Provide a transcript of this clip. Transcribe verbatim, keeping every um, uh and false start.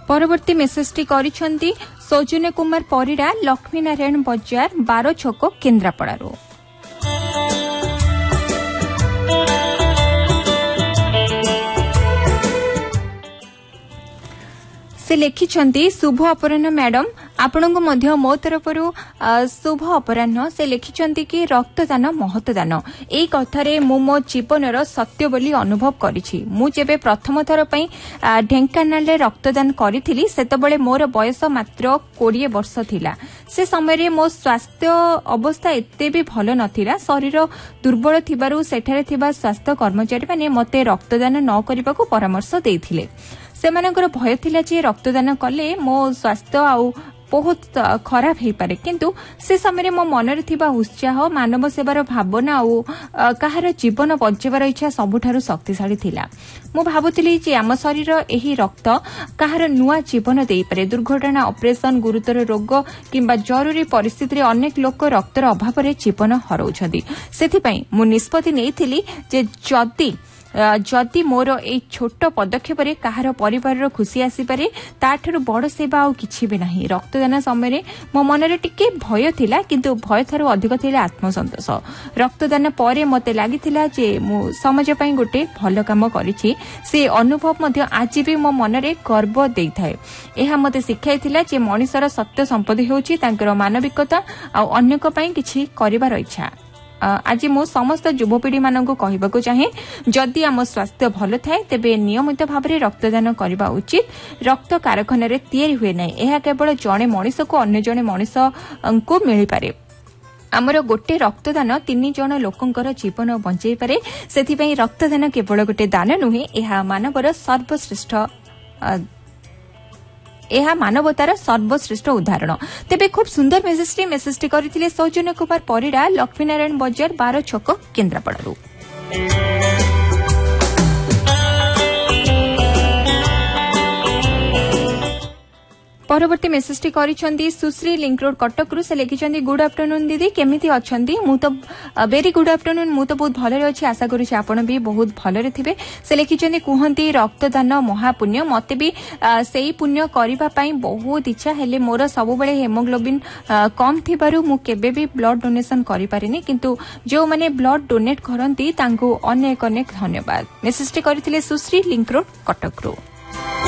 परवर्ती मेसेजटी करिसेंती सौजन्य कुमार परिड़ा लक्ष्मी नारायण बजार बार छक केन्द्रापड़ारू। से लिखिछंती शुभ अपराह्न मैडम आपणको मध्य मो तरफरु शुभ अपराह्न। से लिखिछंती कि रक्तदान महत्वदान एई कथारे मु मो जीवनर सत्य बोली अनुभव करिछि। मु जेबे प्रथम थर पई ढेंकानाल रे रक्तदान करिथिली सेतबेले मोर बयस मात्र बीस वर्ष थिला। से समय रे मो स्वास्थ्य अवस्था एते भी भलो नथिला। शरीर दुर्बल थिबारु सेठारे थिबा स्वास्थ्य कर्मचारी माने मते रक्तदान न करिबाकू परामर्श देइथिले। सेमानकर भय थिला जे रक्तदान कले मो स्वास्थ्य आउ बहुत खराब हो पारे, किंतु से समय मो मनरे थिबा उत्साह मानव सेवार भावना आउ कहार जीवन बचाइबार इच्छा सबुठारु शक्तिशाली थिला। मु भाबुतिली जे आम शरीर एही रक्त कहार नुआ जीवन देई पारे। दुर्घटना ऑपरेशन गुरुतर रोग किंबा जरूरी परिस्थिति रे अनेक लोक रक्तर अभाव रे जीवन हरौछथि। सेथिपई मु निष्पत्ति नेइथिली जे जदी जदि मोर ए छोट पदक्षेप कहार परिवार खुशी आसीपारे ताठू बड़ सेवा आउ किछि भी नाही। रक्तदान समय मो मनरे टिके भय थिला, किंतु भय थारु अधिक थिला आत्मसंतोष। रक्तदान परे मते लागिथिला जे मु समाज पई गोटे भलो काम करिछि। से अनुभव मध्य आज भी मो मनरे गर्व देइथाय। एहा मते शिखाइथिला जे मनिषर सत्य संपत्ति होछि तांकर मानविकता आउ अन्यक पई किछि करिबार इच्छा। आज मो समस्त युवपीढ़ी मानक कहबाकू चाहे जदि आम स्वास्थ्य भल थाए तेबे नियमित भाव में रक्तदान करबा उचित। रक्त कारखाना रे तैयारी हुए ना, यह केवल जड़े मनीष को अन्य जड़े मनीष को मिल पारे। आमर गोटे रक्तदान तीन जन लोकंकर जीवन बंचाई पारे। सेथिपई रक्तदान केवल गोटे दान नुहे, यह मानवर सर्वश्रेष्ठ यह मानवतार सर्वश्रेष्ठ उदाहरण। तेबे खूब सुंदर मेसेजटी मेसेजटी करथिले सौजन्य कुमार परिड़ा लक्ष्मी नारायण बजार बार छक केन्द्रापड़ारू। परवर्ती मेसेजटी करिसेंती सुश्री लिंक रोड कटकरू। से लिखिसेंती गुड आफ्टरनून दीदी केमिति अछंती। मु तो वेरी गुड आफ्टरनून। मु तो बहुत भलरे अछि, आशा करूछि आपण भी बहुत भलरे थिबे। से लिखिसेंती कुहंती रक्तदान महापुण्य। मते भी सेही पुण्य करिबा पई बहुत इच्छा, हेले मोर सब बेले हेमोग्लोबिन कम थिबारु मु केबे भी ब्लड डोनेशन करि पारिनी, किंतु जो माने ब्लड डोनेट करंती तांको अनेक अनेक धन्यवाद। मेसेजटी करथिले सुश्री लिंक रोड कटकरू।